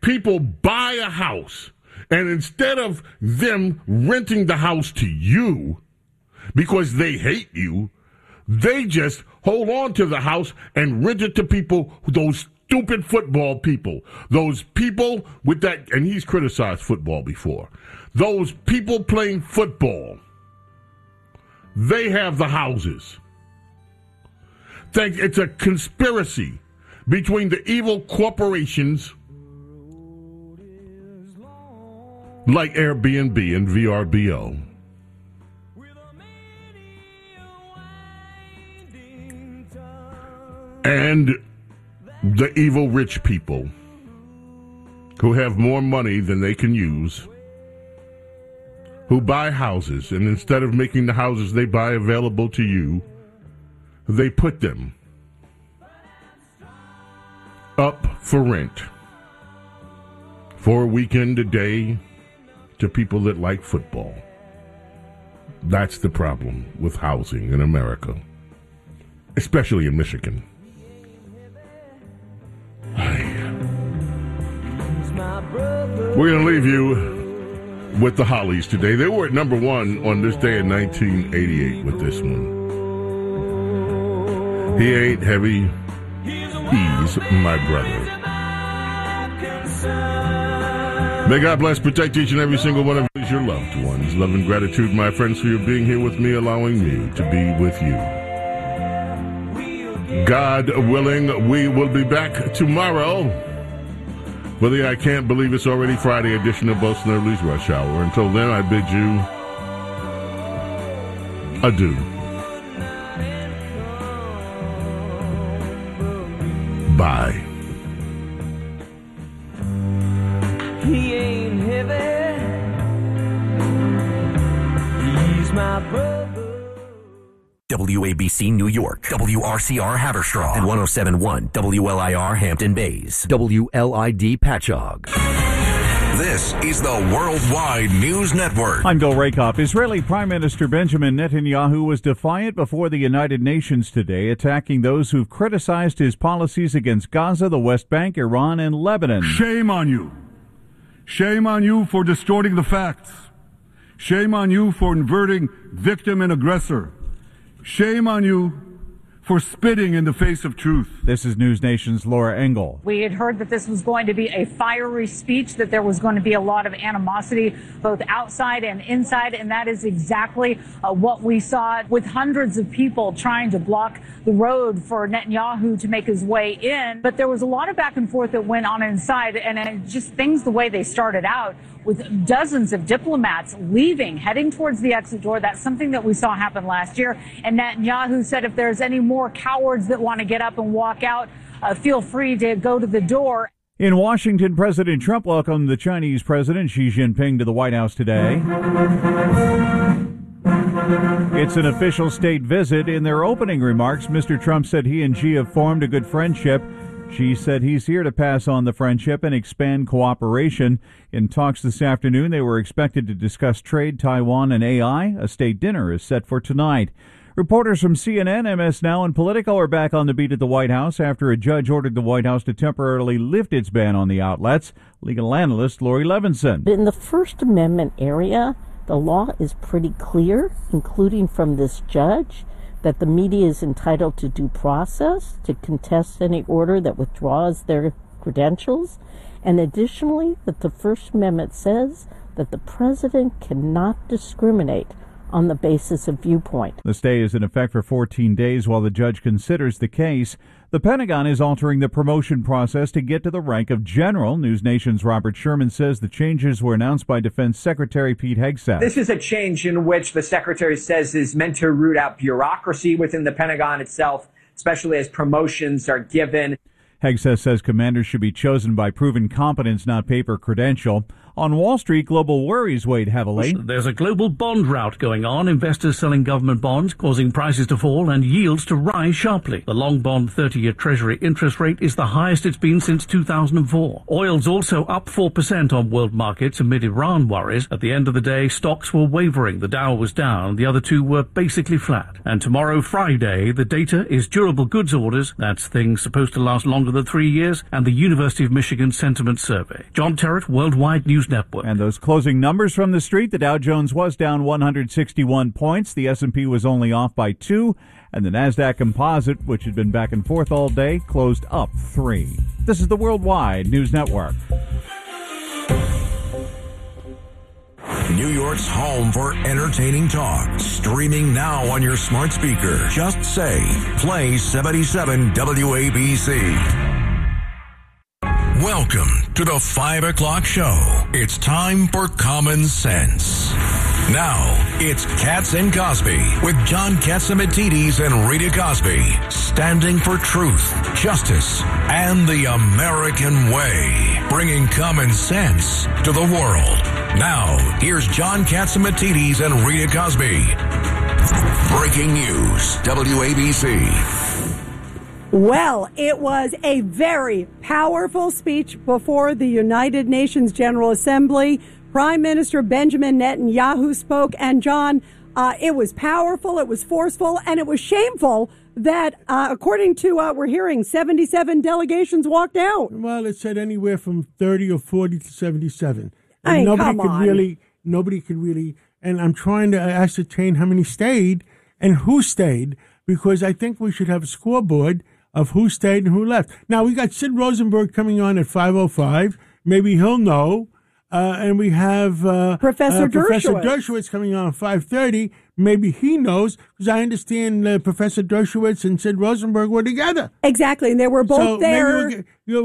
people buy a house, and instead of them renting the house to you because they hate you, they just hold on to the house and rent it to people, those stupid football people, those people with that, and he's criticized football before, those people playing football. They have the houses. It's a conspiracy between the evil corporations like Airbnb and VRBO. And the evil rich people who have more money than they can use, who buy houses, and instead of making the houses they buy available to you, they put them up for rent for a weekend, a day, to people that like football. That's the problem with housing in America, especially in Michigan. We're going to leave you with the Hollies today. They were at number one on this day in 1988 with this one. He ain't heavy, he's my brother. May God bless, protect each and every single one of you, your loved ones. Love and gratitude, my friends, for you being here with me, allowing me to be with you. God willing, we will be back tomorrow for the I Can't Believe It's Already Friday edition of Bo Snerdley's Rush Hour. Until then, I bid you adieu. Bye. He ain't heavy, he's my brother. WABC New York, WRCR Haverstraw, and 107.1 WLIR Hampton Bays, WLID Patchogue. This is the Worldwide News Network. I'm Bill Rakoff. Israeli Prime Minister Benjamin Netanyahu was defiant before the United Nations today, attacking those who've criticized his policies against Gaza, the West Bank, Iran, and Lebanon. Shame on you. Shame on you for distorting the facts. Shame on you for inverting victim and aggressor. Shame on you for spitting in the face of truth. This is News Nation's Laura Engel. We had heard that this was going to be a fiery speech, that there was going to be a lot of animosity both outside and inside, and that is exactly what we saw, with hundreds of people trying to block the road for Netanyahu to make his way in. But there was a lot of back and forth that went on inside, and just things the way they started out, with dozens of diplomats leaving, heading towards the exit door. That's something that we saw happen last year. And Netanyahu said if there's any more cowards that want to get up and walk out, feel free to go to the door. In Washington, President Trump welcomed the Chinese President Xi Jinping to the White House today. It's an official state visit. In their opening remarks, Mr. Trump said he and Xi have formed a good friendship. Xi said he's here to pass on the friendship and expand cooperation. In talks this afternoon, they were expected to discuss trade, Taiwan, and AI. A state dinner is set for tonight. Reporters from CNN, MS Now, and Politico are back on the beat at the White House after a judge ordered the White House to temporarily lift its ban on the outlets. Legal analyst Lori Levinson. In the First Amendment area, the law is pretty clear, including from this judge, that the media is entitled to due process to contest any order that withdraws their credentials, and additionally that the First Amendment says that the president cannot discriminate on the basis of viewpoint. The stay is in effect for 14 days while the judge considers the case. The Pentagon is altering the promotion process to get to the rank of general. News Nation's Robert Sherman says the changes were announced by Defense Secretary Pete Hegseth. This is a change in which the Secretary says is meant to root out bureaucracy within the Pentagon itself, especially as promotions are given. Hegseth says commanders should be chosen by proven competence, not paper credential. On Wall Street, global worries weighed heavily. There's a global bond rout going on, investors selling government bonds, causing prices to fall and yields to rise sharply. The long bond 30-year Treasury interest rate is the highest it's been since 2004. Oil's also up 4% on world markets amid Iran worries. At the end of the day, stocks were wavering. The Dow was down. The other two were basically flat. And tomorrow, Friday, the data is durable goods orders. That's things supposed to last longer than 3 years. And the University of Michigan Sentiment Survey. John Terrett, Worldwide News Network. And those closing numbers from the street, the Dow Jones was down 161 points. The S&P was only off by 2. And the NASDAQ Composite, which had been back and forth all day, closed up 3. This is the Worldwide News Network. New York's home for entertaining talk. Streaming now on your smart speaker. Just say, play 77 WABC. Welcome to the 5 o'clock show. It's time for Common Sense. Now, it's Katz and Cosby with John Catsimatidis and Rita Cosby, standing for truth, justice, and the American way, bringing common sense to the world. Now, here's John Catsimatidis and Rita Cosby. Breaking news, WABC. Well, it was a very powerful speech before the United Nations General Assembly. Prime Minister Benjamin Netanyahu spoke, and John, it was powerful, it was forceful, and it was shameful that, according to what we're hearing, 77 delegations walked out. Well, it said anywhere from 30 or 40 to 77. I mean, nobody could really, and I'm trying to ascertain how many stayed and who stayed, because I think we should have a scoreboard of who stayed and who left. Now, we got Sid Rosenberg coming on at 5:05. Maybe he'll know. And we have Professor Dershowitz coming on at 5:30. Maybe he knows, because I understand Professor Dershowitz and Sid Rosenberg were together. Exactly, and they were both there.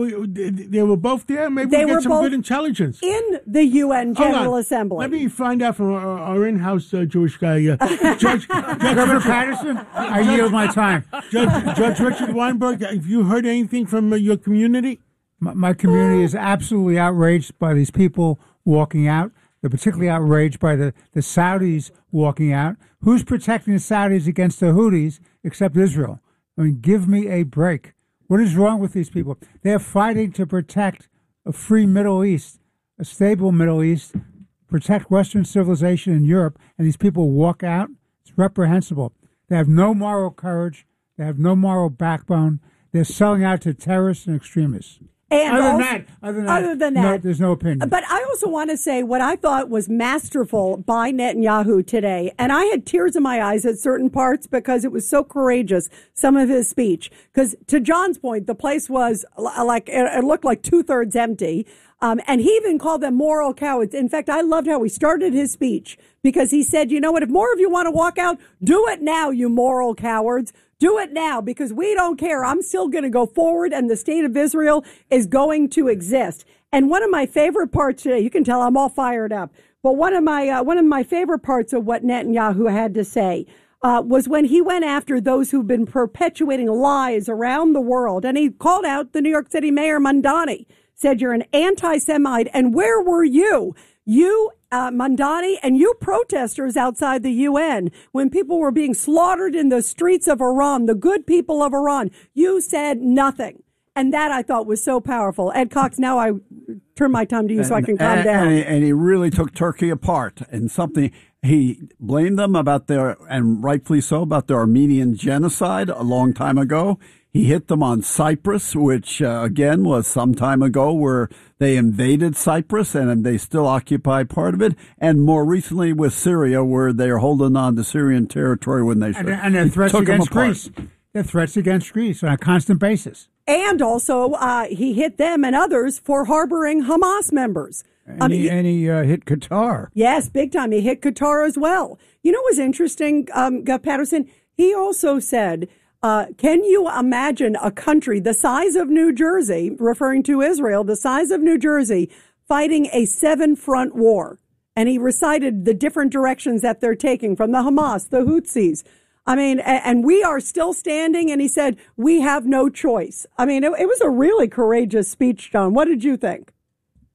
They were both there. Maybe we'll get some good intelligence in the UN General Assembly. Let me find out from our in-house Jewish guy, Judge Governor Patterson. I yield my time. Judge Richard Weinberg. Have you heard anything from your community? My community is absolutely outraged by these people walking out. They're particularly outraged by the Saudis walking out. Who's protecting the Saudis against the Houthis except Israel? I mean, give me a break. What is wrong with these people? They're fighting to protect a free Middle East, a stable Middle East, protect Western civilization in Europe, and these people walk out. It's reprehensible. They have no moral courage. They have no moral backbone. They're selling out to terrorists and extremists. And other than that, no, there's no opinion. But I also want to say what I thought was masterful by Netanyahu today, and I had tears in my eyes at certain parts because it was so courageous, some of his speech. Because to John's point, the place was like, it looked like 2/3 empty. And he even called them moral cowards. In fact, I loved how he started his speech because he said, you know what, if more of you want to walk out, do it now, you moral cowards. Do it now, because we don't care. I'm still going to go forward, and the state of Israel is going to exist. And one of my favorite parts today, you can tell I'm all fired up, but one of my favorite parts of what Netanyahu had to say was when he went after those who've been perpetuating lies around the world, and he called out the New York City Mayor Mamdani, said you're an anti-Semite, and where were you? You, Mamdani, and you protesters outside the UN, when people were being slaughtered in the streets of Iran, the good people of Iran, you said nothing. And that I thought was so powerful. Ed Cox, now I turn my time to you so I can calm down. And he really took Turkey apart. And something, he blamed them about and rightfully so, about the Armenian genocide a long time ago. He hit them on Cyprus, which, again, was some time ago where they invaded Cyprus and they still occupy part of it. And more recently with Syria, where they're holding on to Syrian territory when they and their threats against Greece. Their threats against Greece on a constant basis. And also, he hit them and others for harboring Hamas members. And he hit Qatar. Yes, big time. He hit Qatar as well. You know what was interesting, Gov. Patterson? He also said, can you imagine a country the size of New Jersey, referring to Israel, the size of New Jersey, fighting a 7-front war? And he recited the different directions that they're taking from the Hamas, the Houthis. I mean, and we are still standing. And he said, we have no choice. I mean, it was a really courageous speech, John. What did you think?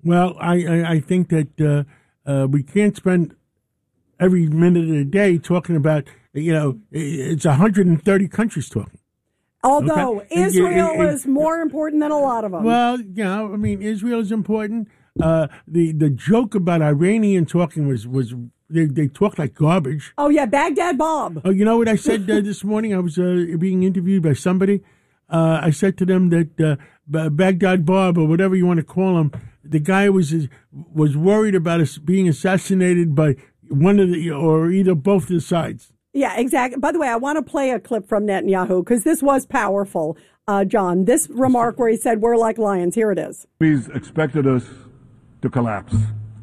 Well, I think that we can't spend every minute of the day talking about, it's 130 countries talking. Although Okay. Israel is more important than a lot of them. Well, Israel is important. The joke about Iranian talking was they talk like garbage. Oh, yeah, Baghdad Bob. Oh, you know what I said this morning? I was being interviewed by somebody. I said to them that Baghdad Bob, or whatever you want to call him, the guy was worried about us being assassinated by one of the, or either both of the sides. Yeah, exactly. By the way, I want to play a clip from Netanyahu because this was powerful, John. This remark where he said, "We're like lions." Here it is. Please expected us to collapse.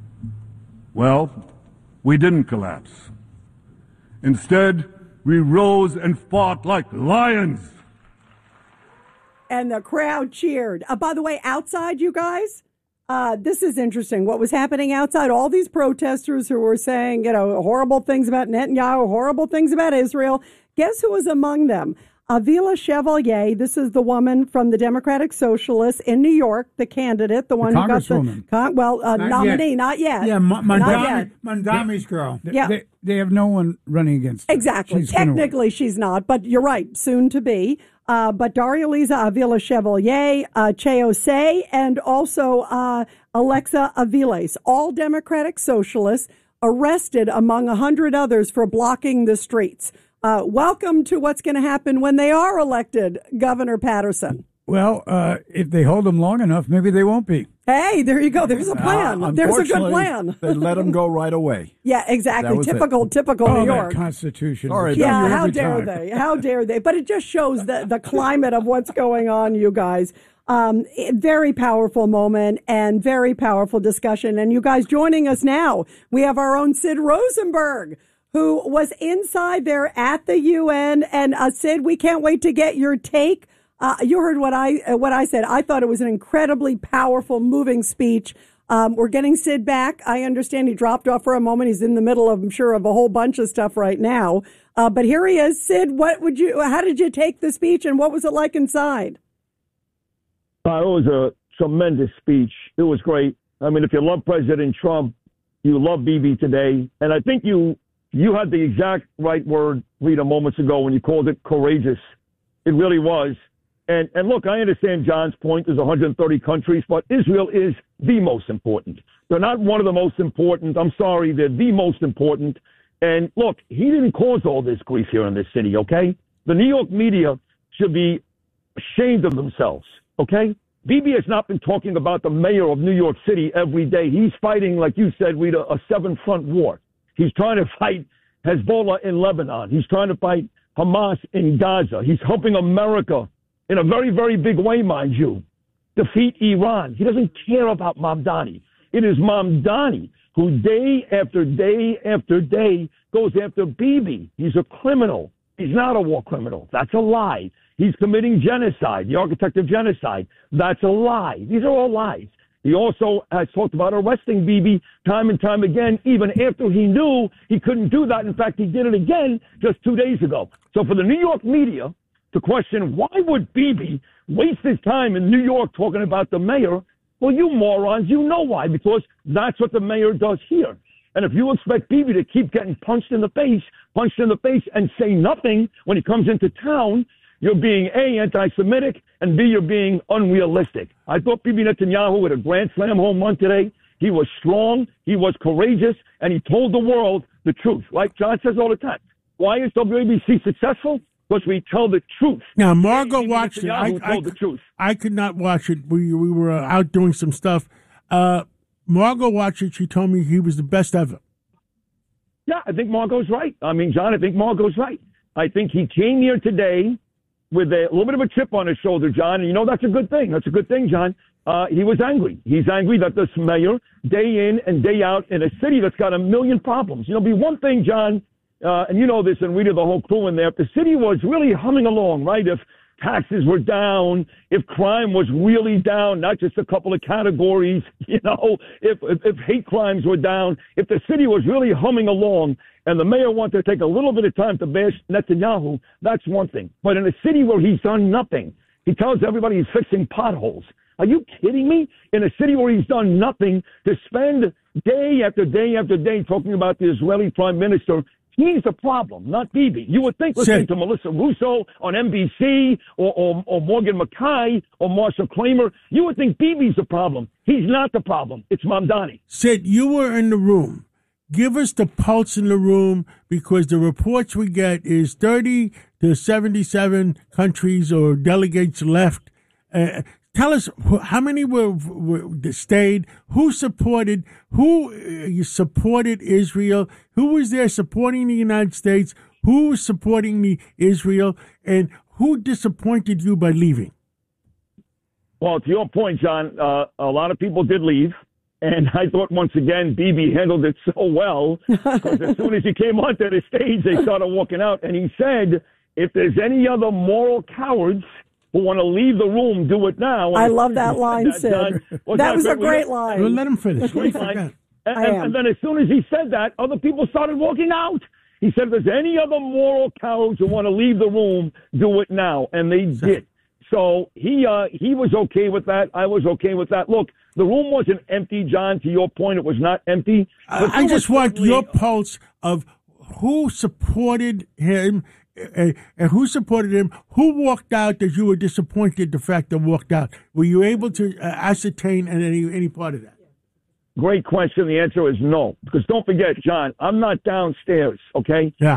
Well, we didn't collapse. Instead, we rose and fought like lions. And the crowd cheered. By the way, outside, you guys, this is interesting. What was happening outside, all these protesters who were saying, horrible things about Netanyahu, horrible things about Israel. Guess who was among them? Avila Chevalier. This is the woman from the Democratic Socialists in New York, the candidate, the one who got the nominee. Yet. Not yet. Yeah, not yet. Mandami's girl. Yeah. They have no one running against her. Exactly. Technically, she's not, but you're right, soon to be. But Daria Liza Avila Chevalier, Cheo Say, and also Alexa Aviles, all Democratic Socialists, arrested among 100 others for blocking the streets. Welcome to what's going to happen when they are elected, Governor Patterson. Well, if they hold them long enough, maybe they won't be. Hey, there you go. There's a plan. There's a good plan. They let them go right away. Yeah, exactly. Typical New York. Constitution. Sorry, yeah, how dare they? How dare they? But it just shows the climate of what's going on, you guys. Very powerful moment and very powerful discussion. And you guys joining us now, we have our own Sid Rosenberg, who was inside there at the UN. And Sid, we can't wait to get your take. You heard what I said. I thought it was an incredibly powerful, moving speech. We're getting Sid back. I understand he dropped off for a moment. He's in the middle of, I'm sure, of a whole bunch of stuff right now. But here he is. Sid, how did you take the speech and what was it like inside? It was a tremendous speech. It was great. I mean, if you love President Trump, you love Bibi today. And I think you had the exact right word, Rita, moments ago when you called it courageous. It really was. And look, I understand John's point. There's 130 countries, but Israel is the most important. They're not one of the most important. I'm sorry, they're the most important. And look, he didn't cause all this grief here in this city, okay? The New York media should be ashamed of themselves, okay? Bibi has not been talking about the mayor of New York City every day. He's fighting, like you said, Rita, a seven-front war. He's trying to fight Hezbollah in Lebanon. He's trying to fight Hamas in Gaza. He's helping America in a very, very big way, mind you, defeat Iran. He doesn't care about Mamdani. It is Mamdani who day after day after day goes after Bibi. He's a criminal. He's not a war criminal. That's a lie. He's committing genocide, the architect of genocide. That's a lie. These are all lies. He also has talked about arresting Bibi time and time again, even after he knew he couldn't do that. In fact, he did it again just 2 days ago. So for the New York media to question why would Bibi waste his time in New York talking about the mayor, well, you morons, you know why, because that's what the mayor does here. And if you expect Bibi to keep getting punched in the face, and say nothing when he comes into town, you're being A, anti-Semitic, and B, you're being unrealistic. I thought Bibi Netanyahu had a Grand Slam home run today. He was strong, he was courageous, and he told the world the truth. Like John says all the time, why is WABC successful? Because we tell the truth. Now, Margot watched it. Told the truth. I could not watch it. We were out doing some stuff. Margot watched it. She told me he was the best ever. Yeah, I think Margot's right. I mean, John, I think Margot's right. I think he came here today with a little bit of a chip on his shoulder, John. And, that's a good thing. That's a good thing, John. He was angry. He's angry that this mayor, day in and day out, in a city that's got a million problems. Be one thing, John, and you know this, and we did the whole crew in there. If the city was really humming along, right? If taxes were down, if crime was really down, not just a couple of categories, if hate crimes were down, if the city was really humming along and the mayor wanted to take a little bit of time to bash Netanyahu, that's one thing. But in a city where he's done nothing, he tells everybody he's fixing potholes. Are you kidding me? In a city where he's done nothing, to spend day after day after day talking about the Israeli prime minister, he's the problem, not Bibi. You would think listening to Melissa Russo on NBC or Morgan Mackay or Marsha Kramer, you would think Bibi's the problem. He's not the problem. It's Mamdani. Sid, you were in the room. Give us the pulse in the room, because the reports we get is 30 to 77 countries or delegates left. Tell us how many were stayed, who supported Israel, who was there supporting the United States, who was supporting the Israel, and who disappointed you by leaving? Well, to your point, John, a lot of people did leave. And I thought, once again, Bibi handled it so well, because as soon as he came onto the stage, they started walking out. And he said, if there's any other moral cowards who want to leave the room, do it now. I love that line, Sid. That was a great line. Well, let him finish. Great line. And then as soon as he said that, other people started walking out. He said, if there's any other moral cowards who want to leave the room, do it now. And they did. So he was okay with that. I was okay with that. Look, the room wasn't empty, John. To your point, it was not empty. I just want your pulse of who supported him and who supported him. Who walked out that you were disappointed the fact that walked out? Were you able to ascertain any part of that? Great question. The answer is no. Because don't forget, John, I'm not downstairs, okay? Yeah.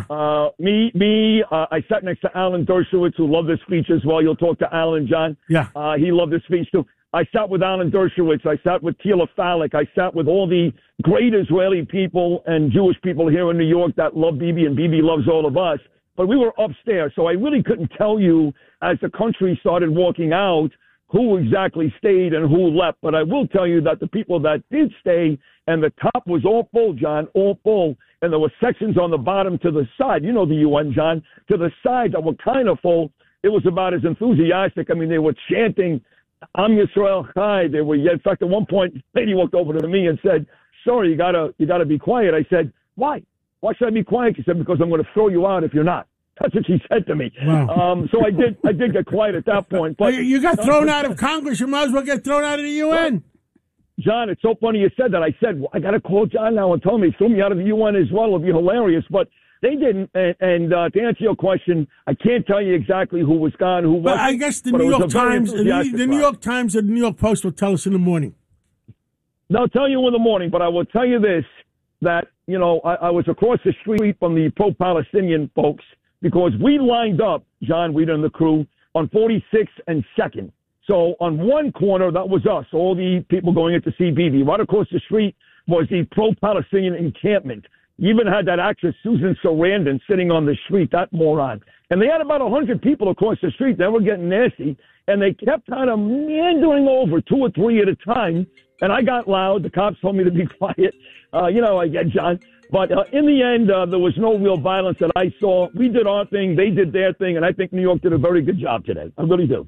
I sat next to Alan Dershowitz, who loved this speech as well. You'll talk to Alan, John. Yeah. He loved this speech, too. I sat with Alan Dershowitz. I sat with Tila Falik. I sat with all the great Israeli people and Jewish people here in New York that love Bibi, and Bibi loves all of us. But we were upstairs, so I really couldn't tell you as the country started walking out who exactly stayed and who left. But I will tell you that the people that did stay, and the top was all full, John, all full. And there were sections on the bottom to the side. You know the UN, John, to the side that were kind of full. It was about as enthusiastic. I mean, they were chanting, Am Yisrael Chai. They were, in fact, at one point, a lady walked over to me and said, sorry, you gotta be quiet. I said, why? Why should I be quiet? She said, because I'm going to throw you out if you're not. That's what she said to me. Wow. So I did get quiet at that point. But you got thrown out of Congress. You might as well get thrown out of the UN. John, it's so funny you said that. I said, well, I got to call John now and tell him he threw me out of the UN as well. It would be hilarious. But they didn't. And to answer your question, I can't tell you exactly who was gone, who wasn't. But I guess the New York Times, the New York Times and the New York Post will tell us in the morning. They'll tell you in the morning, but I will tell you this, that, you know, I was across the street from the pro-Palestinian folks, because we lined up, John, we and the crew, on 46th and 2nd. So on one corner, that was us, all the people going in to see Bibi. Right across the street was the pro-Palestinian encampment. You even had that actress Susan Sarandon sitting on the street, that moron. And they had about 100 people across the street. They were getting nasty. And they kept kind of meandering over 2 or 3 at a time. And I got loud. The cops told me to be quiet. I get John. But in the end, there was no real violence that I saw. We did our thing. They did their thing. And I think New York did a very good job today. I really do.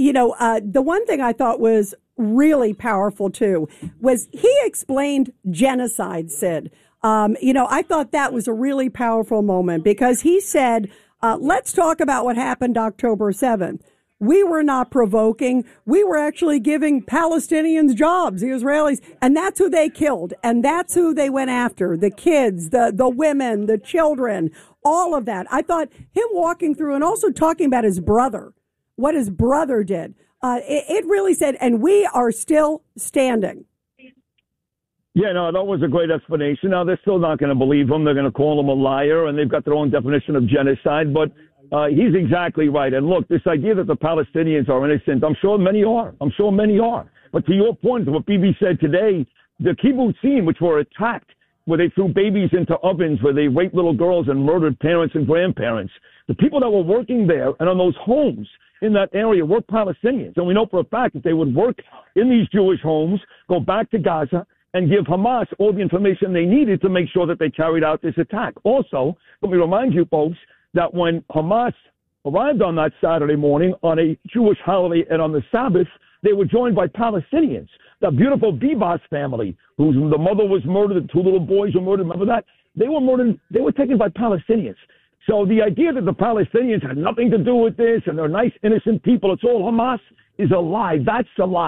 The one thing I thought was really powerful, too, was he explained genocide, Sid. I thought that was a really powerful moment, because he said, let's talk about what happened October 7th. We were not provoking. We were actually giving Palestinians jobs, the Israelis, and that's who they killed. And that's who they went after, the kids, the women, the children, all of that. I thought him walking through and also talking about his brother, what his brother did. It really said, and we are still standing. Yeah, no, that was a great explanation. Now, they're still not going to believe him. They're going to call him a liar, and they've got their own definition of genocide. But he's exactly right. And look, this idea that the Palestinians are innocent, I'm sure many are. But to your point, what Bibi said today, the kibbutzim, which were attacked, where they threw babies into ovens, where they raped little girls and murdered parents and grandparents, the people that were working there and on those homes in that area were Palestinians. And we know for a fact that they would work in these Jewish homes, go back to Gaza, and give Hamas all the information they needed to make sure that they carried out this attack. Also, let me remind you folks that when Hamas arrived on that Saturday morning on a Jewish holiday and on the Sabbath, they were joined by Palestinians. The beautiful Bibas family, whose the mother was murdered, the 2 little boys were murdered. Remember that? They were murdered. They were taken by Palestinians. So the idea that the Palestinians had nothing to do with this and they're nice, innocent people, it's all Hamas, is a lie. That's a lie.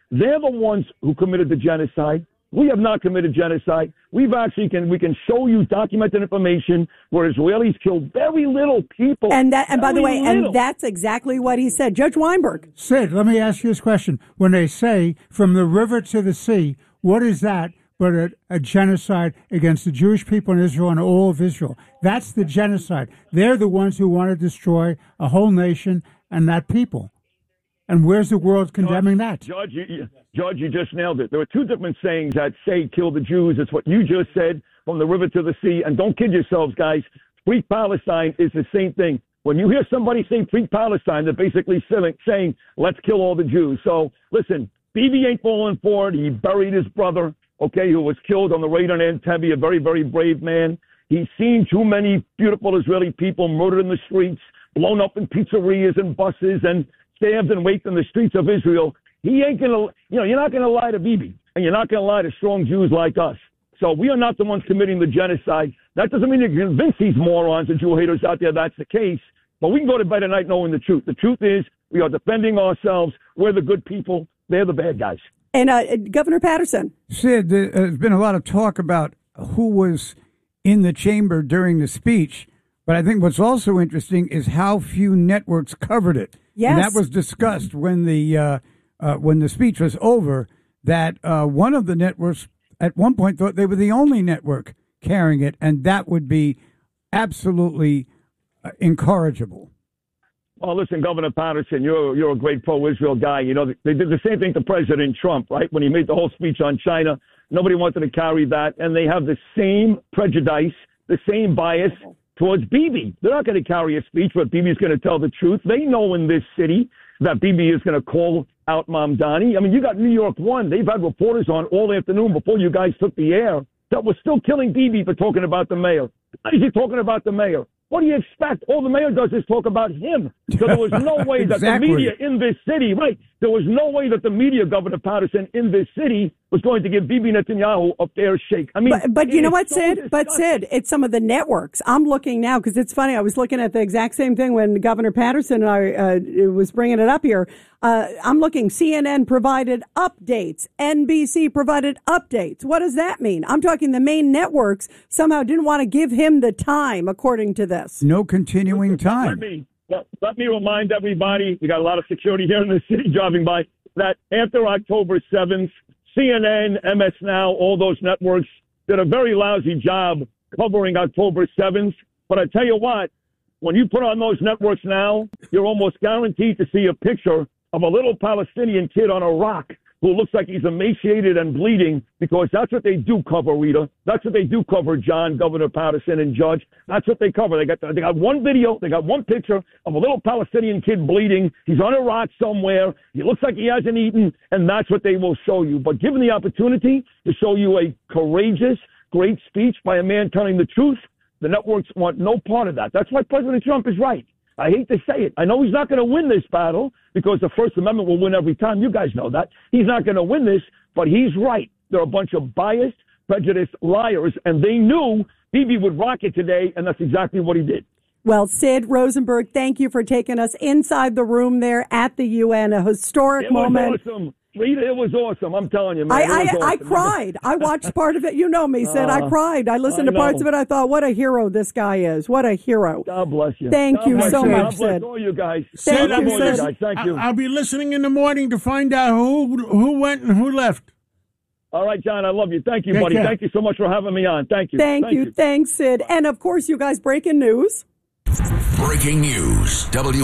They're the ones who committed the genocide. We have not committed genocide. We can show you documented information where Israelis killed very little people. And by the way, and that's exactly what he said. Judge Weinberg. Sid, let me ask you this question. When they say from the river to the sea, what is that but a genocide against the Jewish people in Israel and all of Israel? That's the genocide. They're the ones who want to destroy a whole nation and that people. And where's the world condemning that? Judge, you just nailed it. There are two different sayings that say kill the Jews. It's what you just said, from the river to the sea. And don't kid yourselves, guys. Free Palestine is the same thing. When you hear somebody say free Palestine, they're basically saying, let's kill all the Jews. So, listen, Bibi ain't falling for it. He buried his brother, okay, who was killed on the raid on Entebbe, a very, very brave man. He's seen too many beautiful Israeli people murdered in the streets, blown up in pizzerias and buses, and stabbed and raped in the streets of Israel. He ain't going to, you're not going to lie to Bibi, and you're not going to lie to strong Jews like us. So we are not the ones committing the genocide. That doesn't mean you can convince these morons and Jew haters out there that's the case, but we can go to bed at night knowing the truth. The truth is we are defending ourselves. We're the good people. They're the bad guys. And Governor Patterson. Sid, there's been a lot of talk about who was in the chamber during the speech, but I think what's also interesting is how few networks covered it. Yes. And that was discussed when the speech was over, that one of the networks at one point thought they were the only network carrying it, and that would be absolutely incorrigible. Well, listen, Governor Patterson, you're a great pro-Israel guy. You know, they did the same thing to President Trump, right? When he made the whole speech on China, nobody wanted to carry that, and they have the same prejudice, the same bias towards Bibi. They're not going to carry a speech where Bibi's going to tell the truth. They know in this city that Bibi is going to call out Mamdani. I mean, you got New York One. They've had reporters on all afternoon before you guys took the air that was still killing Bibi for talking about the mayor. Why is he talking about the mayor? What do you expect? All the mayor does is talk about him. So there was no way that the media in this city, right, there was no way that the media, Governor Patterson, in this city was going to give Bibi Netanyahu a fair shake. I mean, but you know what, Sid? But Sid, it's some of the networks. I'm looking now because it's funny. I was looking at the exact same thing when Governor Patterson and I was bringing it up here. I'm looking. CNN provided updates. NBC provided updates. What does that mean? I'm talking the main networks somehow didn't want to give him the time, according to this. No continuing time. Let me remind everybody, we got a lot of security here in the city driving by, that after October 7th, CNN, MS Now, all those networks did a very lousy job covering October 7th. But I tell you what, when you put on those networks now, you're almost guaranteed to see a picture of a little Palestinian kid on a rock who looks like he's emaciated and bleeding, because that's what they do cover, Rita. That's what they do cover, John, Governor Patterson, and Judge. That's what they cover. They got one video, they got one picture of a little Palestinian kid bleeding. He's on a rock somewhere. He looks like he hasn't eaten, and that's what they will show you. But given the opportunity to show you a courageous, great speech by a man telling the truth, the networks want no part of that. That's why President Trump is right. I hate to say it. I know he's not going to win this battle because the First Amendment will win every time. You guys know that. He's not going to win this, but he's right. They're a bunch of biased, prejudiced liars, and they knew Bibi would rock it today, and that's exactly what he did. Well, Sid Rosenberg, thank you for taking us inside the room there at the UN, a historic moment. Awesome. Rita, it was awesome. I'm telling you, man. I cried. I watched part of it. You know me, Sid. I cried. I listened to parts of it. I thought, what a hero this guy is. What a hero. God bless you. Thank you so much, Sid. God bless all you guys. Thank you, Sid. Thank you. I'll be listening in the morning to find out who went and who left. All right, John, I love you. Thank you, buddy. Thank you so much for having me on. Thank you. Thank you. Thanks, Sid. And, of course, you guys, breaking news. Breaking news,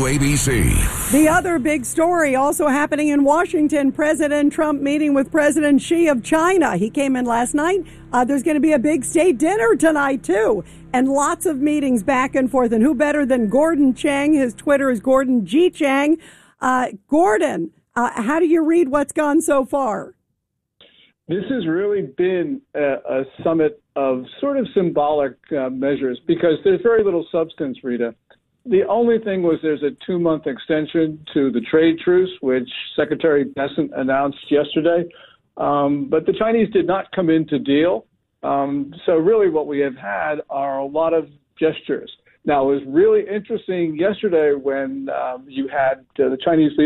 WABC. The other big story also happening in Washington, President Trump meeting with President Xi of China. He came in last night. There's going to be a big state dinner tonight, too, and lots of meetings back and forth. And who better than Gordon Chang? His Twitter is Gordon G. Chang. Gordon, how do you read what's gone so far? This has really been a summit of sort of symbolic measures because there's very little substance, Rita. The only thing was there's a 2-month extension to the trade truce, which Secretary Bessent announced yesterday. But the Chinese did not come in to deal. So really what we have had are a lot of gestures. Now, it was really interesting yesterday when you had the Chinese leader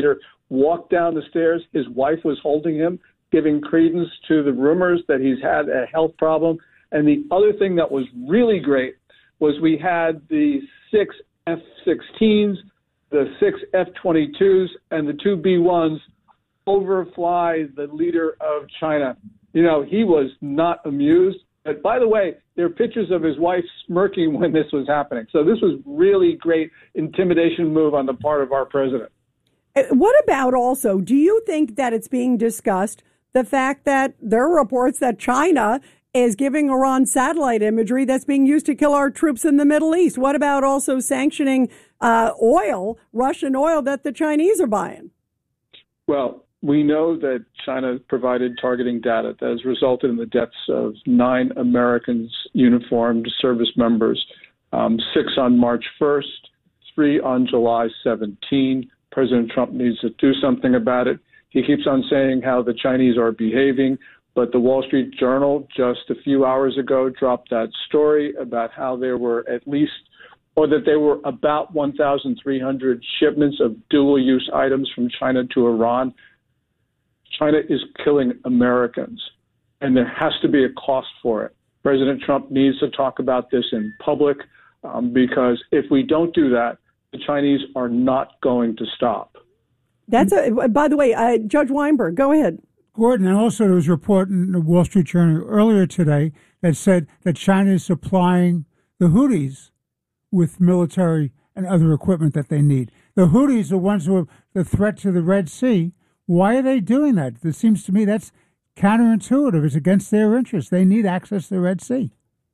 walked down the stairs. His wife was holding him, giving credence to the rumors that he's had a health problem. And the other thing that was really great was we had the 6 F-16s, the 6 F-22s, and the 2 B-1s overfly the leader of China. You know, he was not amused. But by the way, there are pictures of his wife smirking when this was happening. So this was really great intimidation move on the part of our president. What about also, do you think that it's being discussed, the fact that there are reports that China is giving Iran satellite imagery that's being used to kill our troops in the Middle East? What about also sanctioning oil, Russian oil that the Chinese are buying? Well, we know that China provided targeting data that has resulted in the deaths of 9 Americans, uniformed service members, 6 on March 1st, 3 on July 17. President Trump needs to do something about it. He keeps on saying how the Chinese are behaving, but the Wall Street Journal just a few hours ago dropped that story about how there were at least, or that there were about 1,300 shipments of dual-use items from China to Iran. China is killing Americans, and there has to be a cost for it. President Trump needs to talk about this in public because if we don't do that, the Chinese are not going to stop. That's by the way, Judge Weinberg, go ahead. Gordon, and also there was a report in the Wall Street Journal earlier today that said that China is supplying the Houthis with military and other equipment that they need. The Houthis are the ones who are the threat to the Red Sea. Why are they doing that? It seems to me that's counterintuitive. It's against their interest. They need access to the Red Sea.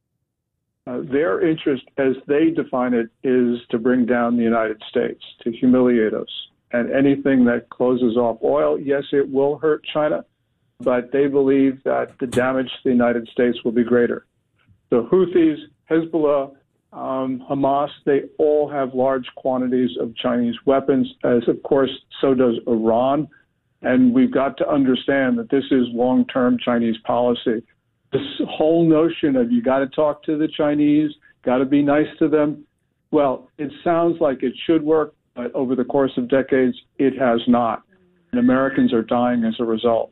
Their interest, as they define it, is to bring down the United States, to humiliate us. And anything that closes off oil, yes, it will hurt China, but they believe that the damage to the United States will be greater. The Houthis, Hezbollah, Hamas, they all have large quantities of Chinese weapons, as of course, so does Iran. And we've got to understand that this is long-term Chinese policy. This whole notion of you got to talk to the Chinese, got to be nice to them, well, it sounds like it should work, but over the course of decades, it has not. And Americans are dying as a result.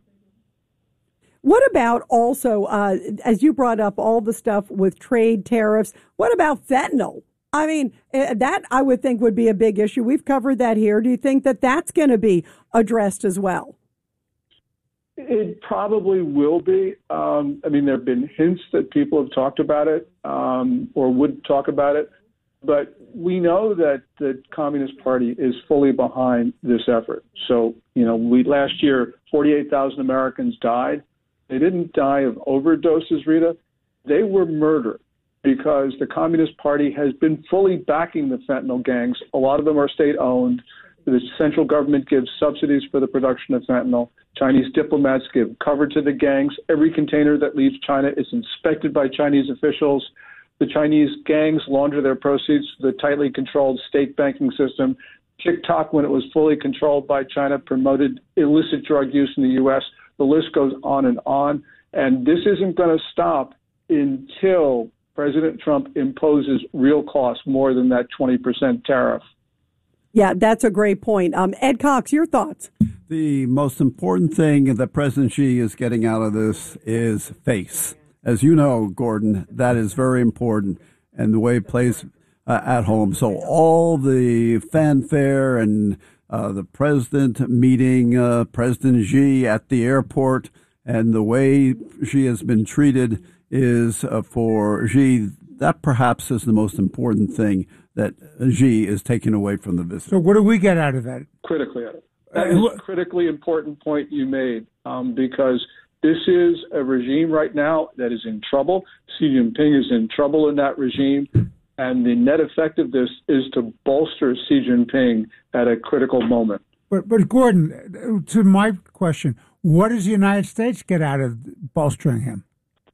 What about also, as you brought up, all the stuff with trade tariffs, what about fentanyl? I mean, that I would think would be a big issue. We've covered that here. Do you think that that's going to be addressed as well? It probably will be. I mean, there have been hints that people have talked about it or would talk about it. But we know that the Communist Party is fully behind this effort. So, you know, last year, 48,000 Americans died. They didn't die of overdoses, Rita. They were murdered because the Communist Party has been fully backing the fentanyl gangs. A lot of them are state-owned. The central government gives subsidies for the production of fentanyl. Chinese diplomats give cover to the gangs. Every container that leaves China is inspected by Chinese officials. The Chinese gangs launder their proceeds to the tightly controlled state banking system. TikTok, when it was fully controlled by China, promoted illicit drug use in the U.S. The list goes on. And this isn't going to stop until President Trump imposes real costs more than that 20% tariff. Yeah, that's a great point. Ed Cox, your thoughts? The most important thing that President Xi is getting out of this is face. As you know, Gordon, that is very important, and the way it plays at home. So all the fanfare and the president meeting President Xi at the airport and the way Xi has been treated is for Xi, that perhaps is the most important thing that Xi is taking away from the visit. So what do we get out of that? Critically out of it. That is a critically important point you made because this is a regime right now that is in trouble. Xi Jinping is in trouble in that regime. And the net effect of this is to bolster Xi Jinping at a critical moment. But Gordon, to my question, what does the United States get out of bolstering him?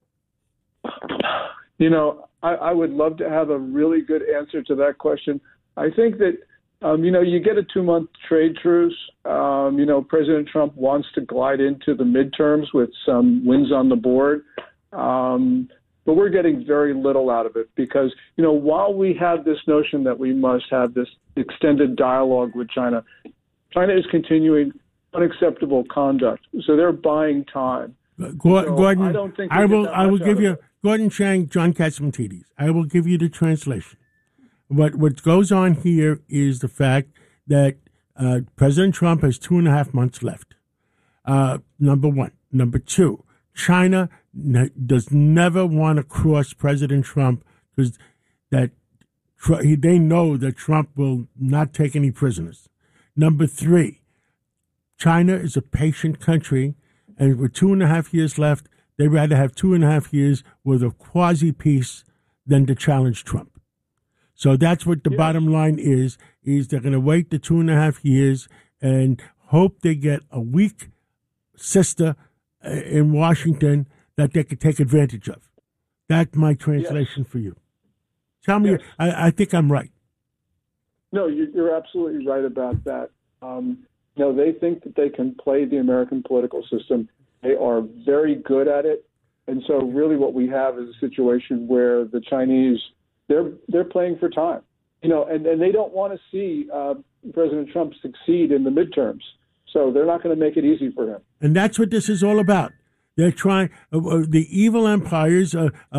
You know, I would love to have a really good answer to that question. I think that, you get a 2-month trade truce. President Trump wants to glide into the midterms with some wins on the board. But we're getting very little out of it because, while we have this notion that we must have this extended dialogue with China, China is continuing unacceptable conduct. So they're buying time. Gordon, I don't think I will give you Gordon Chang, John Catsimatidis. I will give you the translation. What goes on here is the fact that President Trump has 2.5 months left. Number one. Number two, China does never want to cross President Trump because they know that Trump will not take any prisoners. Number three, China is a patient country, and with 2.5 years left, they'd rather have 2.5 years worth of quasi-peace than to challenge Trump. So that's what the bottom line is they're going to wait the 2.5 years and hope they get a weak sister in Washington that they could take advantage of. That's my translation for you. Tell me, I think I'm right. No, you're absolutely right about that. They think that they can play the American political system. They are very good at it. And so really what we have is a situation where the Chinese, they're playing for time, and they don't want to see President Trump succeed in the midterms. So they're not going to make it easy for him. And that's what this is all about. They're trying, the evil empires,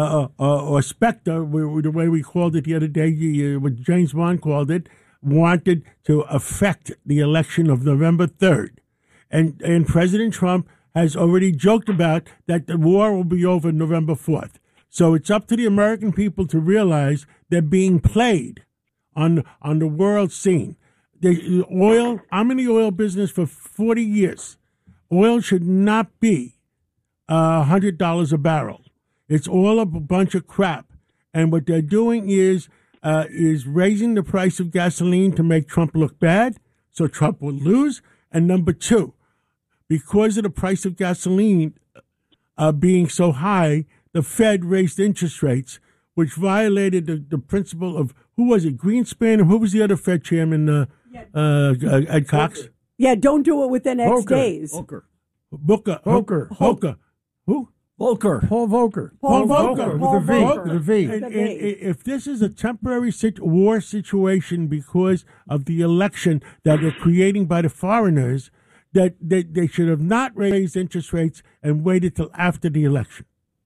or Spectre, the way we called it the other day, what James Bond called it, wanted to affect the election of November 3rd. And President Trump has already joked about that the war will be over November 4th. So it's up to the American people to realize they're being played on the world scene. I'm in the oil business for 40 years. Oil should not be $100 a barrel. It's all a bunch of crap. And what they're doing is raising the price of gasoline to make Trump look bad, so Trump will lose. And number two, because of the price of gasoline being so high, the Fed raised interest rates, which violated the principle of, who was it, Greenspan? Who was the other Fed chairman, Ed Cox? Yeah, don't do it within X days. Booker. Who? Volcker. Paul Volcker. Paul Volcker. With a V. If this is a temporary war situation because of the election that they're creating by the foreigners, that they should have not raised interest rates and waited till after the election.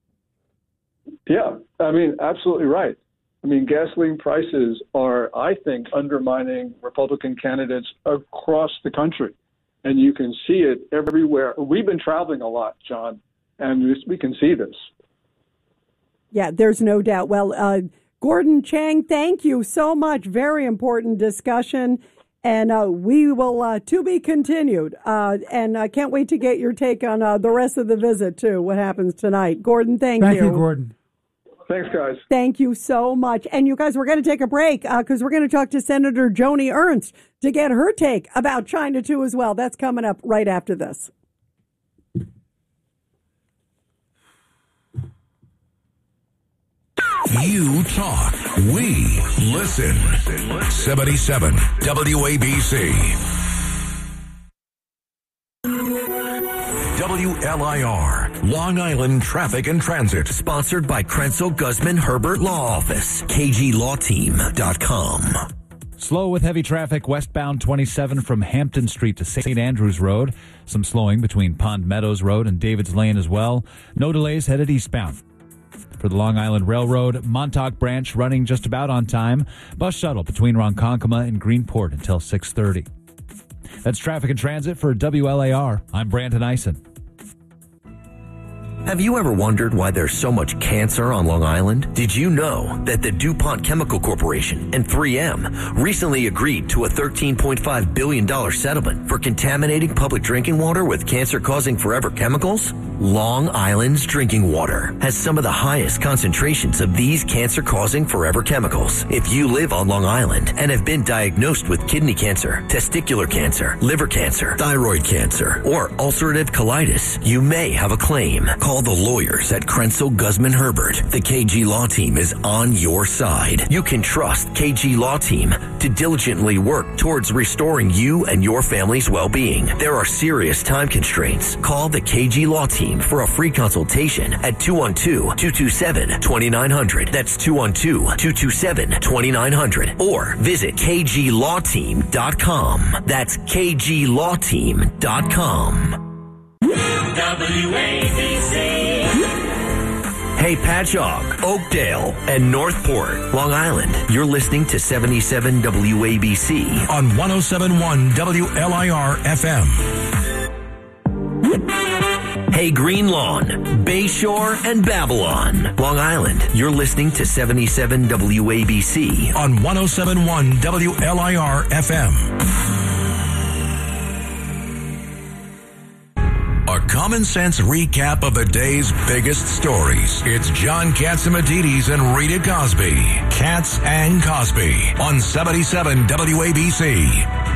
Yeah, absolutely right. Gasoline prices are, I think, undermining Republican candidates across the country. And you can see it everywhere. We've been traveling a lot, John, and we can see this. Yeah, there's no doubt. Well, Gordon Chang, thank you so much. Very important discussion. And we will, to be continued. And I can't wait to get your take on the rest of the visit, too, what happens tonight. Gordon, thank you. Thank you, Gordon. Thanks, guys. Thank you so much. And you guys, we're going to take a break because we're going to talk to Senator Joni Ernst to get her take about China, too, as well. That's coming up right after this. You talk, we listen. 77 WABC. WLIR, Long Island Traffic and Transit. Sponsored by Krenzel Guzman Herbert Law Office. KGLawTeam.com. Slow with heavy traffic westbound 27 from Hampton Street to St. Andrews Road. Some slowing between Pond Meadows Road and Davids Lane as well. No delays headed eastbound. For the Long Island Railroad, Montauk Branch running just about on time. Bus shuttle between Ronkonkoma and Greenport until 6:30. That's Traffic and Transit for WLAR. I'm Brandon Eisen. Have you ever wondered why there's so much cancer on Long Island? Did you know that the DuPont Chemical Corporation and 3M recently agreed to a $13.5 billion settlement for contaminating public drinking water with cancer-causing forever chemicals? Long Island's drinking water has some of the highest concentrations of these cancer-causing forever chemicals. If you live on Long Island and have been diagnosed with kidney cancer, testicular cancer, liver cancer, thyroid cancer, or ulcerative colitis, you may have a claim. Call the lawyers at Krenzel Guzman Herbert. The KG Law Team is on your side. You can trust KG Law Team to diligently work towards restoring you and your family's well-being. There are serious time constraints. Call the KG Law Team Team for a free consultation at 212-227-2900. That's 212-227-2900. Or visit kglawteam.com. That's kglawteam.com. WABC. Hey, Patchogue, Oakdale, and Northport, Long Island. You're listening to 77 WABC on 107.1 WLIR FM. Hey, Green Lawn, Bayshore, and Babylon, Long Island. You're listening to 77 WABC on 107.1 WLIR FM. A common sense recap of the day's biggest stories. It's John Catsimatidis and Rita Cosby. Katz and Cosby on 77 WABC.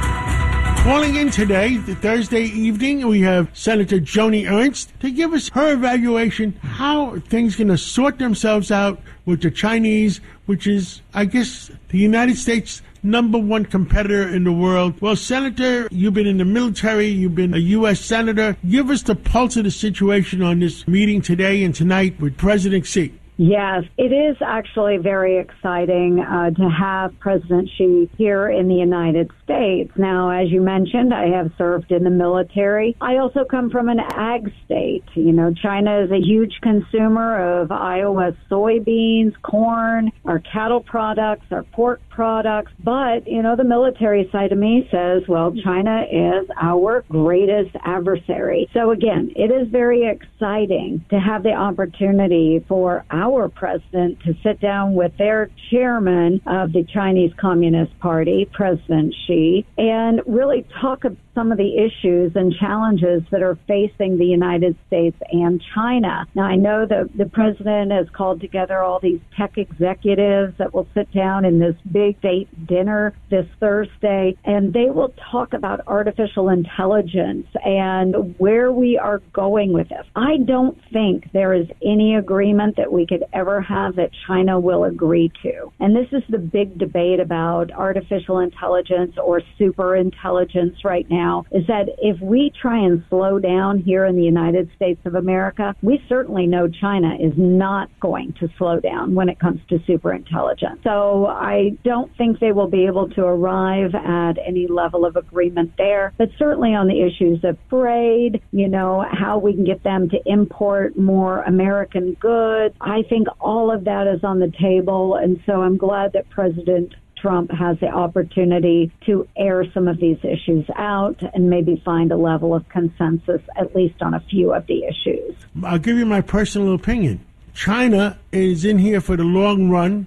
Calling in today, the Thursday evening, we have Senator Joni Ernst to give us her evaluation, how are things going to sort themselves out with the Chinese, which is, I guess, the United States' #1 competitor in the world. Well, Senator, you've been in the military, you've been a U.S. Senator. Give us the pulse of the situation on this meeting today and tonight with President Xi. Yes, it is actually very exciting to have President Xi here in the United States. Now, as you mentioned, I have served in the military. I also come from an ag state. You know, China is a huge consumer of Iowa soybeans, corn, our cattle products, our pork products. But, you know, the military side of me says, well, China is our greatest adversary. So, again, it is very exciting to have the opportunity for our president to sit down with their chairman of the Chinese Communist Party, President Xi, and really talk about some of the issues and challenges that are facing the United States and China. Now, I know that the president has called together all these tech executives that will sit down in this big state dinner this Thursday, and they will talk about artificial intelligence and where we are going with this. I don't think there is any agreement that we could ever have that China will agree to. And this is the big debate about artificial intelligence or super intelligence right now, is that if we try and slow down here in the United States of America, we certainly know China is not going to slow down when it comes to super intelligence. So I don't think they will be able to arrive at any level of agreement there, but certainly on the issues of trade, you know, how we can get them to import more American goods. I think all of that is on the table, and so I'm glad that President Trump has the opportunity to air some of these issues out and maybe find a level of consensus, at least on a few of the issues. I'll give you my personal opinion. China is in here for the long run,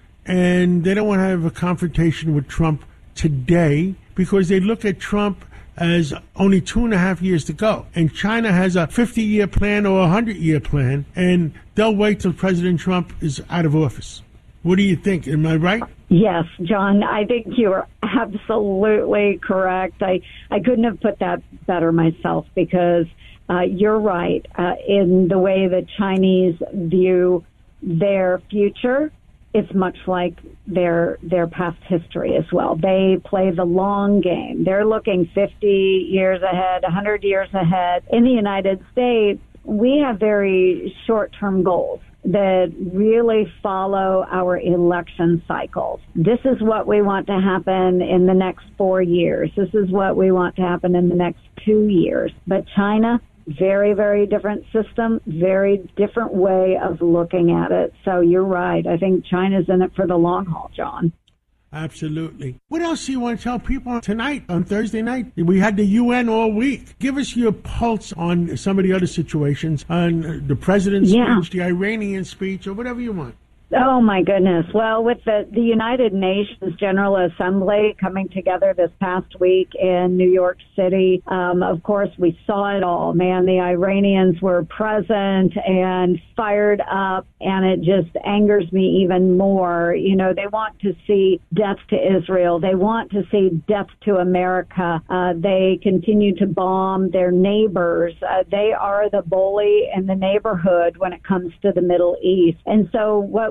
and they don't want to have a confrontation with Trump today because they look at Trump as only 2.5 years to go. And China has a 50-year plan or a 100-year plan, and they'll wait till President Trump is out of office. What do you think? Am I right? Yes, John, I think you are absolutely correct. I couldn't have put that better myself because you're right in the way the Chinese view their future. It's much like their past history as well. They play the long game. They're looking 50 years ahead, 100 years ahead. In the United States, we have very short-term goals that really follow our election cycles. This is what we want to happen in the next 4 years. This is what we want to happen in the next 2 years. But China, very, very different system, very different way of looking at it. So you're right. I think China's in it for the long haul, John. Absolutely. What else do you want to tell people tonight, on Thursday night? We had the UN all week. Give us your pulse on some of the other situations, on the president's speech, the Iranian speech, or whatever you want. Oh, my goodness. Well, with the United Nations General Assembly coming together this past week in New York City, of course, we saw it all. Man, the Iranians were present and fired up, and it just angers me even more. You know, they want to see death to Israel. They want to see death to America. They continue to bomb their neighbors. They are the bully in the neighborhood when it comes to the Middle East. And so what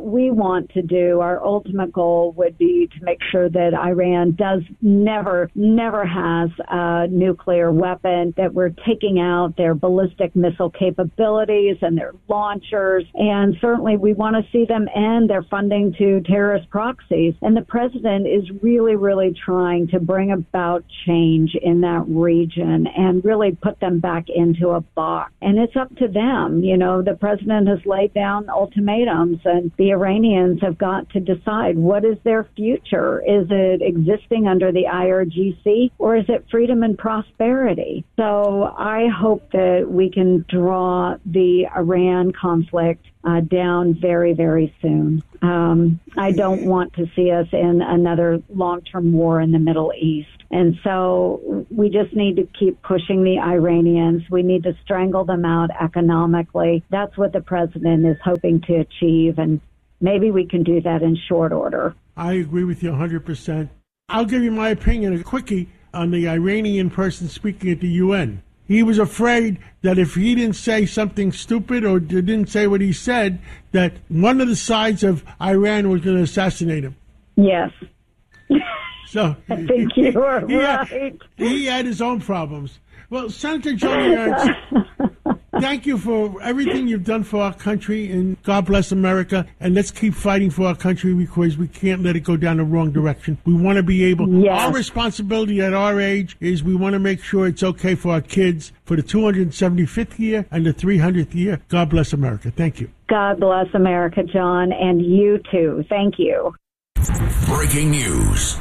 what we want to do, our ultimate goal would be to make sure that Iran never has a nuclear weapon, that we're taking out their ballistic missile capabilities and their launchers. And certainly we want to see them end their funding to terrorist proxies. And the president is really, really trying to bring about change in that region and really put them back into a box. And it's up to them. You know, the president has laid down ultimatums, and the Iranians have got to decide what is their future. Is it existing under the IRGC, or is it freedom and prosperity? So I hope that we can draw the Iran conflict down very, very soon. I don't want to see us in another long-term war in the Middle East. And so we just need to keep pushing the Iranians. We need to strangle them out economically. That's what the president is hoping to achieve, and maybe we can do that in short order. I agree with you 100%. I'll give you my opinion, a quickie, on the Iranian person speaking at the UN. He was afraid that if he didn't say something stupid or didn't say what he said, that one of the sides of Iran was going to assassinate him. Yes. So I think you are right. He had his own problems. Well, Senator Joni Ernst, thank you for everything you've done for our country, and God bless America. And let's keep fighting for our country, because we can't let it go down the wrong direction. We want to be able, our responsibility at our age is we want to make sure it's okay for our kids for the 275th year and the 300th year. God bless America. Thank you. God bless America, John, and you too. Thank you. Breaking news,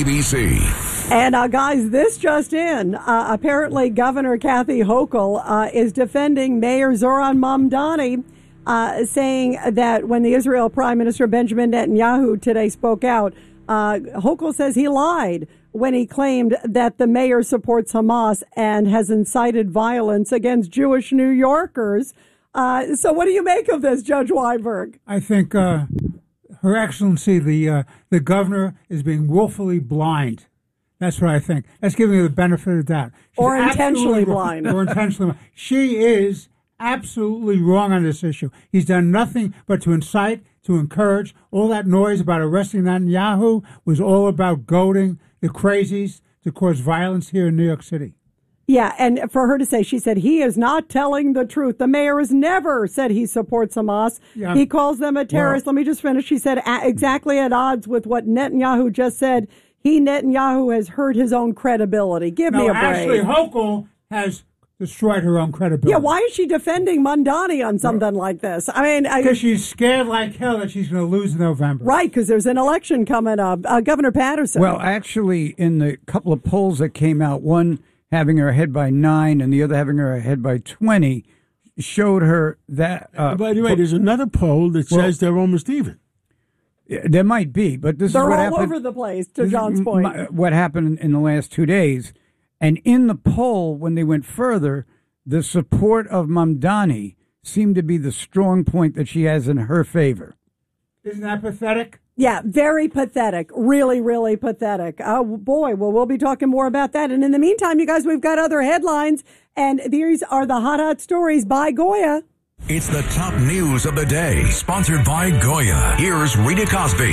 WABC. And guys, this just in. Apparently, Governor Kathy Hochul is defending Mayor Zoran Mamdani, saying that when the Israel Prime Minister Benjamin Netanyahu today spoke out, Hochul says he lied when he claimed that the mayor supports Hamas and has incited violence against Jewish New Yorkers. So what do you make of this, Judge Weinberg? I think Her Excellency, the governor, is being willfully blind. That's what I think. That's giving her the benefit of the doubt. Or intentionally blind. Or intentionally blind. She is absolutely wrong on this issue. He's done nothing but to incite, to encourage. All that noise about arresting Netanyahu was all about goading the crazies to cause violence here in New York City. Yeah, and for her to say, she said, he is not telling the truth. The mayor has never said he supports Hamas. Yeah. He calls them a terrorist. Let me just finish. She said, exactly at odds with what Netanyahu just said. Netanyahu has hurt his own credibility. Give me a break. Actually, Hochul has destroyed her own credibility. Yeah, why is she defending Mamdani on something like this? I mean, because she's scared like hell that she's going to lose in November. Right, because there's an election coming up. Governor Patterson. Well, actually, in the couple of polls that came out, one having her ahead by 9 and the other having her ahead by 20, showed her that. By the way, there's another poll that says they're almost even. There might be, but this they're is what all happened. Over the place, to John's point. What happened in the last 2 days. And in the poll, when they went further, the support of Mamdani seemed to be the strong point that she has in her favor. Isn't that pathetic? Yeah, very pathetic. Really, really pathetic. Oh, boy. Well, we'll be talking more about that. And in the meantime, you guys, we've got other headlines. And these are the hot stories by Goya. It's the top news of the day, sponsored by Goya. Here's Rita Cosby.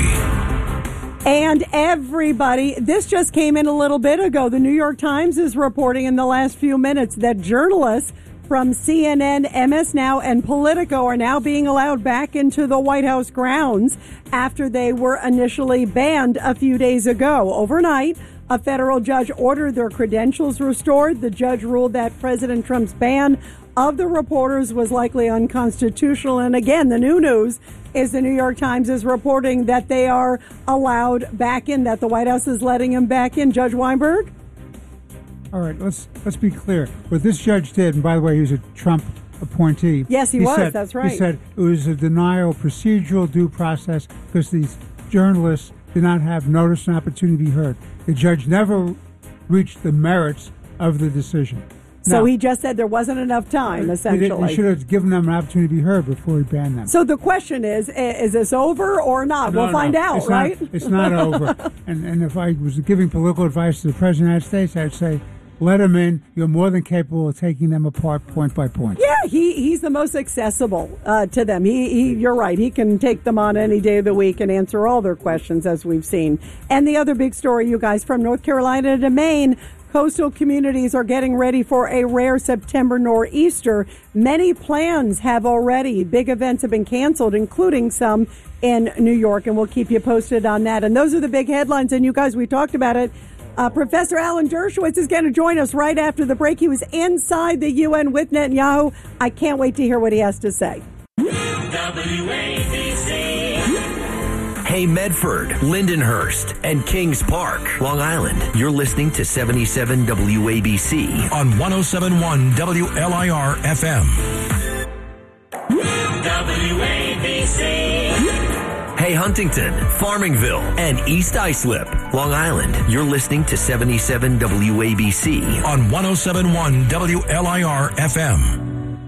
And everybody, this just came in a little bit ago. The New York Times is reporting in the last few minutes that journalists from CNN, MS Now, and Politico are now being allowed back into the White House grounds after they were initially banned a few days ago. Overnight, a federal judge ordered their credentials restored. The judge ruled that President Trump's ban of the reporters was likely unconstitutional. And again, the new news is the New York Times is reporting that they are allowed back in, that the White House is letting them back in. Judge Weinberg? All right, let's be clear. What this judge did, and by the way, he was a Trump appointee. Yes, he was. That's right. He said it was a denial of procedural due process because these journalists did not have notice and opportunity to be heard. The judge never reached the merits of the decision. So he just said there wasn't enough time, essentially. He should have given them an opportunity to be heard before he banned them. So the question is this over or not? We'll find out, right? It's not over. And if I was giving political advice to the President of the United States, I'd say let them in. You're more than capable of taking them apart point by point. Yeah, he's the most accessible to them. You're right. He can take them on any day of the week and answer all their questions, as we've seen. And the other big story, you guys, from North Carolina to Maine, coastal communities are getting ready for a rare September nor'easter. Many plans have already. Big events have been canceled, including some in New York, and we'll keep you posted on that. And those are the big headlines. And you guys, we talked about it. Professor Alan Dershowitz is going to join us right after the break. He was inside the UN with Netanyahu. I can't wait to hear what he has to say. Hey, Medford, Lindenhurst, and Kings Park, Long Island. You're listening to 77 WABC on 107.1 WLIR FM. WABC. Hey, Huntington, Farmingville, and East Islip, Long Island. You're listening to 77 WABC on 107.1 WLIR FM.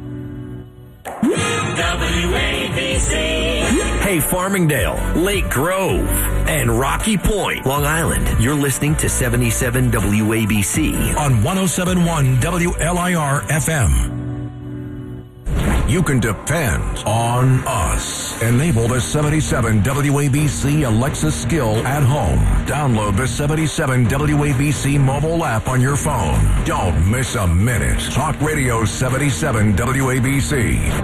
WABC. Hey, Farmingdale, Lake Grove, and Rocky Point, Long Island. You're listening to 77 WABC on 107.1 WLIR FM. You can depend on us. Enable the 77 WABC Alexa skill at home. Download the 77 WABC mobile app on your phone. Don't miss a minute. Talk Radio 77 WABC.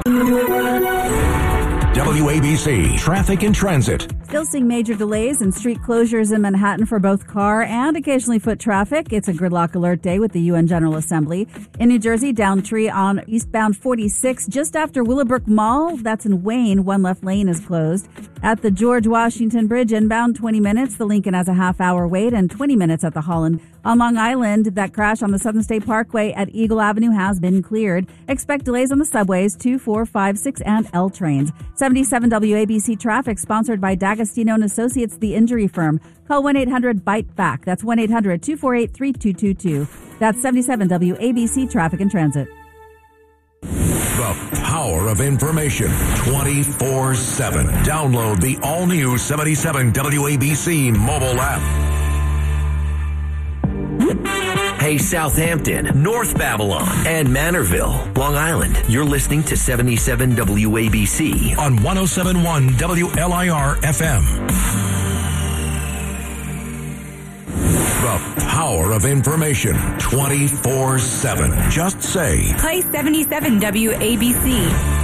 WABC Traffic and Transit. Still seeing major delays and street closures in Manhattan for both car and occasionally foot traffic. It's a gridlock alert day with the UN General Assembly. In New Jersey, Downtree on eastbound 46 just after Willowbrook Mall. That's in Wayne. One left lane is closed. At the George Washington Bridge, inbound 20 minutes. The Lincoln has a half-hour wait and 20 minutes at the Holland. On Long Island, that crash on the Southern State Parkway at Eagle Avenue has been cleared. Expect delays on the subways, 2, 4, 5, 6, and L trains. 77 WABC Traffic, sponsored by D'Agostino & Associates, the injury firm. Call 1-800-BITE-BACK. That's 1-800-248-3222. That's 77 WABC Traffic and Transit. The power of information 24/7. Download the all-new 77 WABC mobile app. Hey, Southampton, North Babylon, and Manorville, Long Island. You're listening to 77 WABC on 107.1 WLIR FM. The power of information 24/7. Just say, play 77 WABC.